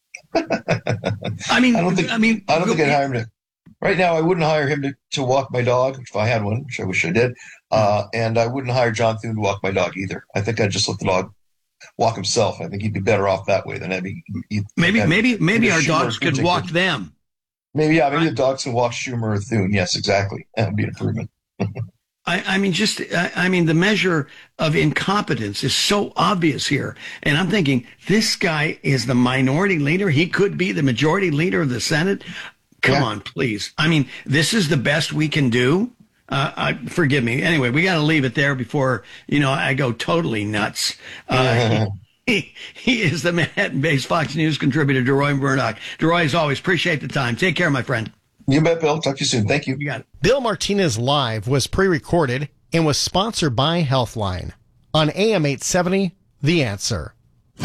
I mean, I don't think, I mean, I don't think I'd hire him to. Right now, I wouldn't hire him to, to walk my dog, if I had one, which I wish I did. Uh, and I wouldn't hire John Thune to walk my dog either. I think I'd just let the dog walk himself. I think he'd be better off that way than having. Maybe, have, maybe, maybe our Schumer dogs could walk them. Maybe, yeah, maybe right. the dogs can walk Schumer or Thune. Yes, exactly. That would be an improvement. I, I mean, just, I, I mean, the measure of incompetence is so obvious here. And I'm thinking, this guy is the minority leader. He could be the majority leader of the Senate. Come yeah. on, please. I mean, this is the best we can do. Uh, I, forgive me. Anyway, we got to leave it there before, you know, I go totally nuts. Uh, he, he is the Manhattan-based Fox News contributor, DeRoy Murdoch. DeRoy, as always, appreciate the time. Take care, my friend. You bet, Bill. Talk to you soon. Thank you. You got it. Bill Martinez Live was pre-recorded and was sponsored by Healthline on A M eight seventy, The Answer.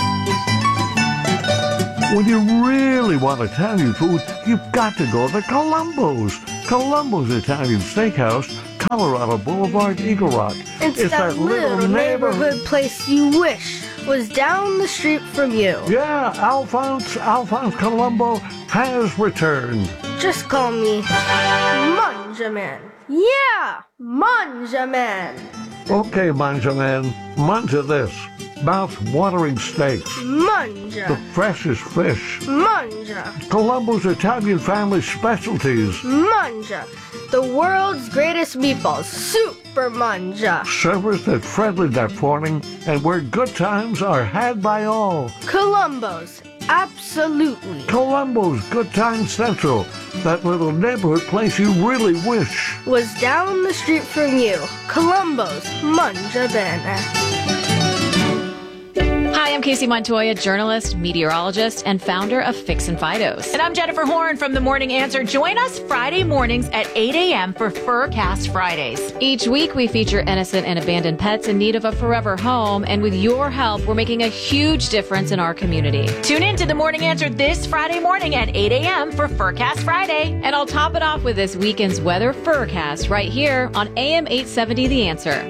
When you really want Italian food, you've got to go to Columbo's. Columbo's Italian Steakhouse, Colorado Boulevard, Eagle Rock. It's, it's that, that little neighborhood, neighborhood place you wish was down the street from you. Yeah, Alphonse, Alphonse Columbo has returned. Just call me Manjaman. Yeah, Manjaman. Okay, Manjaman, manja this. Mouth-watering steaks. Manja. The freshest fish. Manja. Columbo's Italian family specialties. Manja. The world's greatest meatballs. Super Manja. Servers that friendly that morning and where good times are had by all. Columbo's. Absolutely. Columbo's Good Time Central. That little neighborhood place you really wish was down the street from you. Columbo's Manja Bene. Hi, I'm Casey Montoya, journalist, meteorologist, and founder of Fix and Fidos. And I'm Jennifer Horn from The Morning Answer. Join us Friday mornings at eight a.m. for Furcast Fridays. Each week, we feature innocent and abandoned pets in need of a forever home. And with your help, we're making a huge difference in our community. Tune in to The Morning Answer this Friday morning at eight a.m. for Furcast Friday. And I'll top it off with this weekend's weather Furcast right here on A M eight seventy The Answer.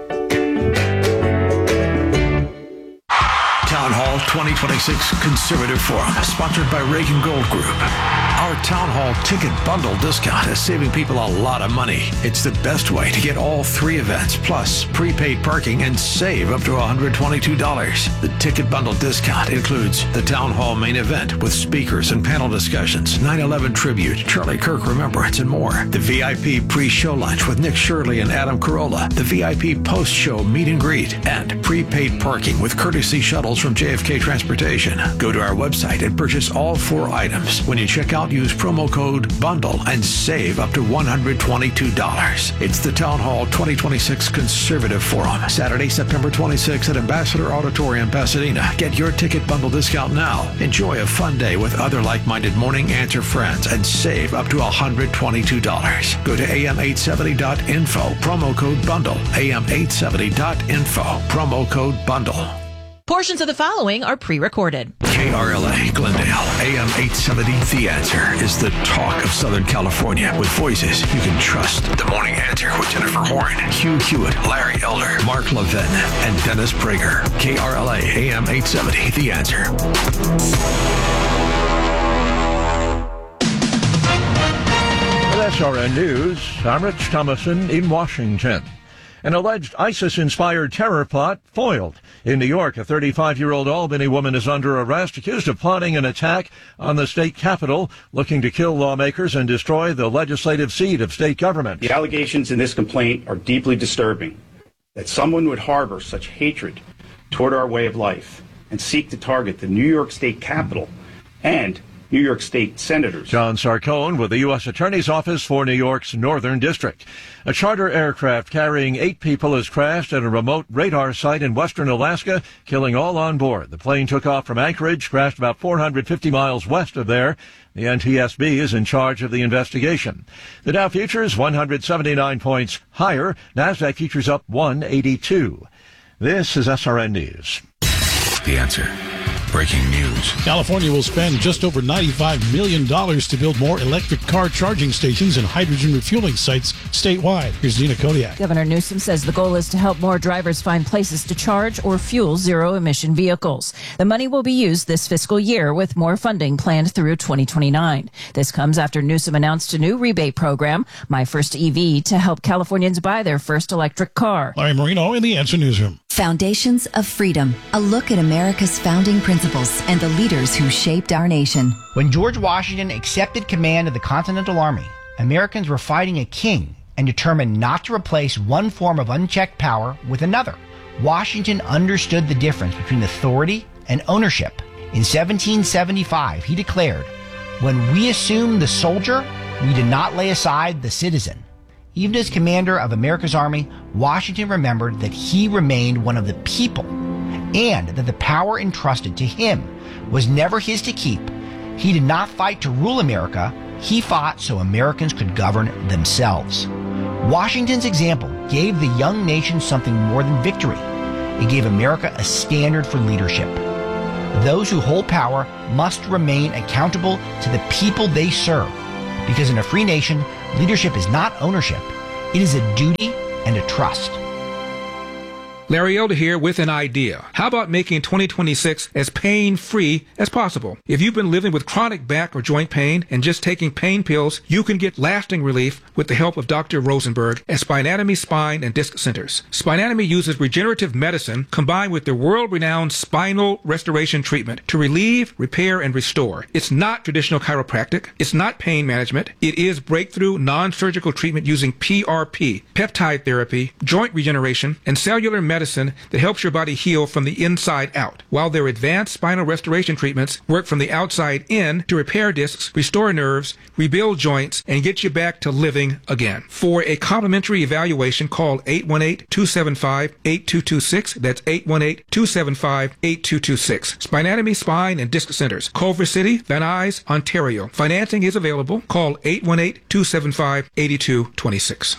Town Hall twenty twenty-six Conservative Forum, sponsored by Reagan Gold Group. Our Town Hall ticket bundle discount is saving people a lot of money. It's the best way to get all three events, plus prepaid parking, and save up to one hundred twenty-two dollars. The ticket bundle discount includes the Town Hall main event with speakers and panel discussions, nine eleven tribute, Charlie Kirk Remembrance, and more. The V I P pre-show lunch with Nick Shirley and Adam Carolla, the V I P post-show meet and greet, and prepaid parking with courtesy shuttles from J F K Transportation. Go to our website and purchase all four items. When you check out, use promo code BUNDLE and save up to one hundred twenty-two dollars. It's the Town Hall twenty twenty-six Conservative Forum, Saturday, September twenty-sixth at Ambassador Auditorium, Pasadena. Get your ticket bundle discount now. Enjoy a fun day with other like-minded Morning Answer friends and save up to one hundred twenty-two dollars. Go to A M eight seventy dot info, promo code BUNDLE. A M eight seventy dot info, promo code BUNDLE. Portions of the following are pre-recorded. K R L A Glendale, A M eight seventy The Answer is the talk of Southern California with voices you can trust. The Morning Answer with Jennifer Horn, Hugh Hewitt, Larry Elder, Mark Levin, and Dennis Prager. K R L A A M eight seventy The Answer. With S R N News, I'm Rich Thomason in Washington. An alleged ISIS-inspired terror plot foiled. In New York, a thirty-five-year-old Albany woman is under arrest, accused of plotting an attack on the state capitol, looking to kill lawmakers and destroy the legislative seat of state government. The allegations in this complaint are deeply disturbing. That someone would harbor such hatred toward our way of life and seek to target the New York State Capitol and New York State senators. John Sarcone with the U S Attorney's Office for New York's Northern District. A charter aircraft carrying eight people has crashed at a remote radar site in western Alaska, killing all on board. The plane took off from Anchorage, crashed about four hundred fifty miles west of there. The N T S B is in charge of the investigation. The Dow futures one hundred seventy-nine points higher. NASDAQ futures up one eighty-two. This is S R N News. The Answer. Breaking news. California will spend just over ninety-five million dollars to build more electric car charging stations and hydrogen refueling sites statewide. Here's Dina Kodiak. Governor Newsom says the goal is to help more drivers find places to charge or fuel zero-emission vehicles. The money will be used this fiscal year with more funding planned through twenty twenty-nine. This comes after Newsom announced a new rebate program, My First E V, to help Californians buy their first electric car. Larry Marino in the Answer Newsroom. Foundations of Freedom, a look at America's founding principles and the leaders who shaped our nation. When George Washington accepted command of the Continental Army, Americans were fighting a king and determined not to replace one form of unchecked power with another. Washington understood the difference between authority and ownership. In seventeen seventy-five, he declared, "When we assumed the soldier, we did not lay aside the citizen." Even as commander of America's Army, Washington remembered that he remained one of the people and that the power entrusted to him was never his to keep. He did not fight to rule America. He fought so Americans could govern themselves. Washington's example gave the young nation something more than victory. It gave America a standard for leadership. Those who hold power must remain accountable to the people they serve, because in a free nation, leadership is not ownership. It is a duty and a trust. Larry Elder here with an idea. How about making twenty twenty-six as pain-free as possible? If you've been living with chronic back or joint pain and just taking pain pills, you can get lasting relief with the help of Doctor Rosenberg at Spinatomy Spine and Disc Centers. Spinatomy uses regenerative medicine combined with their world-renowned spinal restoration treatment to relieve, repair, and restore. It's not traditional chiropractic. It's not pain management. It is breakthrough non-surgical treatment using P R P, peptide therapy, joint regeneration, and cellular medicine medicine that helps your body heal from the inside out, while their advanced spinal restoration treatments work from the outside in to repair discs, restore nerves, rebuild joints, and get you back to living again. For a complimentary evaluation, call eight one eight, two seven five, eight two two six. That's eight one eight, two seven five, eight two two six. Spinatomy Spine and Disc Centers, Culver City, Van Nuys, Ontario. Financing is available. Call eight one eight, two seven five, eight two two six.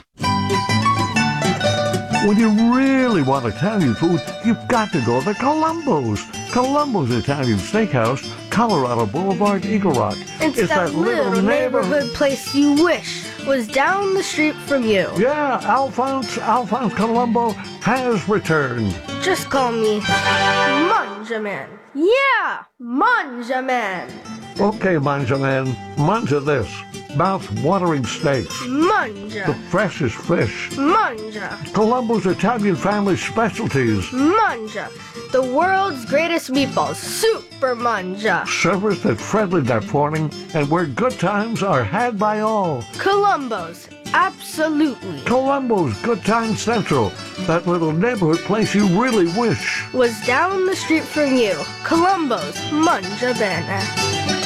When you really want Italian food, you've got to go to Columbo's. Columbo's Italian Steakhouse, Colorado Boulevard, Eagle Rock. It's, it's that, that little neighborhood, neighborhood place you wish was down the street from you. Yeah, Alphonse, Alphonse Columbo has returned. Just call me Manjaman. Yeah, Manjaman. Okay, Manjaman, manja this. Mouth-watering steaks. Manja. The freshest fish. Manja. Columbo's Italian family specialties. Manja. The world's greatest meatballs. Super Manja. Service that's friendly that morning and where good times are had by all. Columbo's. Absolutely. Columbo's Good Times Central. That little neighborhood place you really wish was down the street from you. Columbo's Manja Bene.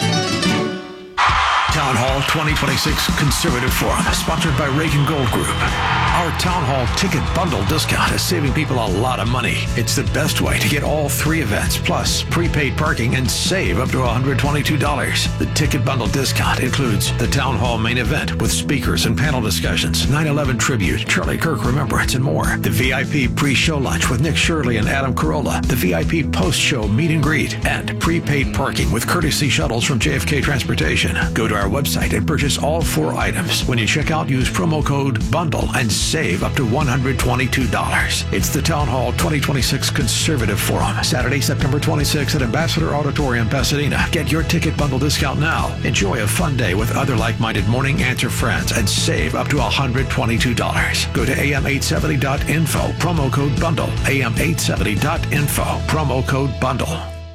Town Hall twenty twenty-six Conservative Forum, sponsored by Reagan Gold Group. Our Town Hall ticket bundle discount is saving people a lot of money. It's the best way to get all three events, plus prepaid parking, and save up to one hundred twenty-two dollars. The ticket bundle discount includes the Town Hall main event with speakers and panel discussions, nine eleven tribute, Charlie Kirk Remembrance, and more. The V I P pre-show lunch with Nick Shirley and Adam Carolla. The V I P post-show meet and greet. And prepaid parking with courtesy shuttles from J F K Transportation. Go to our website and purchase all four items. When you check out, use promo code BUNDLE and save up to one hundred twenty-two dollars. It's the Town Hall twenty twenty-six Conservative Forum, Saturday, September twenty-sixth at Ambassador Auditorium, Pasadena. Get your ticket bundle discount now. Enjoy a fun day with other like-minded morning answer friends and save up to one hundred twenty-two dollars. Go to A M eight seventy dot info, promo code BUNDLE. A M eight seventy dot info, promo code BUNDLE.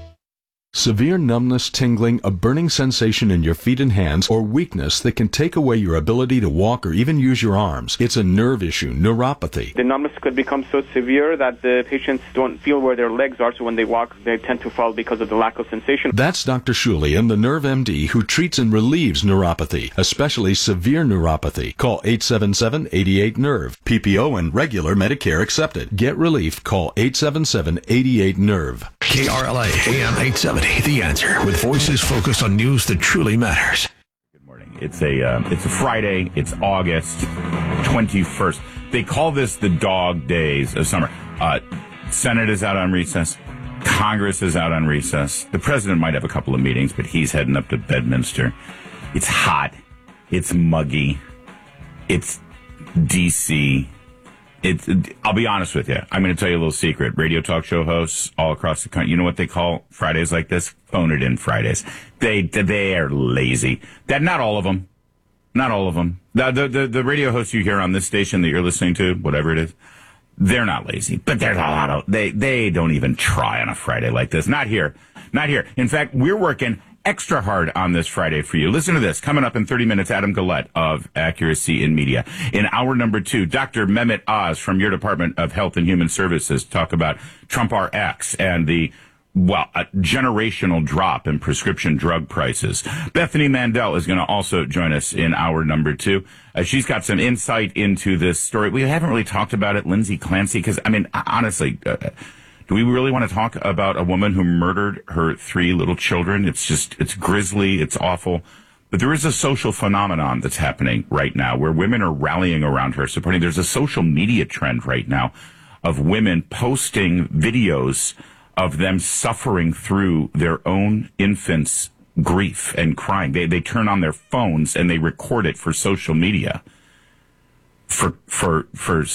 Severe numbness, tingling, a burning sensation in your feet and hands, or weakness that can take away your ability to walk or even use your arms. It's a nerve issue, neuropathy. The numbness could become so severe that the patients don't feel where their legs are, so when they walk, they tend to fall because of the lack of sensation. That's Doctor Shulian, the Nerve M D, who treats and relieves neuropathy, especially severe neuropathy. Call eight seven seven, eight eight, nerve. P P O and regular Medicare accepted. Get relief. Call eight seven seven, eight eight, nerve. K R L A, A M eight seventy. The Answer, with voices focused on news that truly matters. Good morning. It's a uh, it's a Friday. It's August twenty-first. They call this the dog days of summer. Uh, Senate is out on recess. Congress is out on recess. The president might have a couple of meetings, but he's heading up to Bedminster. It's hot. It's muggy. It's D C. It's, I'll be honest with you. I'm going to tell you a little secret. Radio talk show hosts all across the country, you know what they call Fridays like this? Phone it in Fridays. They they are lazy. That not all of them. Not all of them. The, the the the radio hosts you hear on this station that you're listening to, whatever it is, they're not lazy. But there's a lot of they they don't even try on a Friday like this. Not here. Not here. In fact, we're working extra hard on this Friday for you. Listen to this. Coming up in thirty minutes, Adam Gillette of Accuracy in Media. In hour number two, Doctor Mehmet Oz from your Department of Health and Human Services talk about Trump R X and the well, a generational drop in prescription drug prices. Bethany Mandel is going to also join us in hour number two. Uh, she's got some insight into this story. We haven't really talked about it, Lindsay Clancy, because, I mean, honestly, uh, do we really want to talk about a woman who murdered her three little children? It's just, it's grisly, it's awful. But there is a social phenomenon that's happening right now where women are rallying around her, supporting. There's a social media trend right now of women posting videos of them suffering through their own infants' grief and crying. They they turn on their phones and they record it for social media, for for for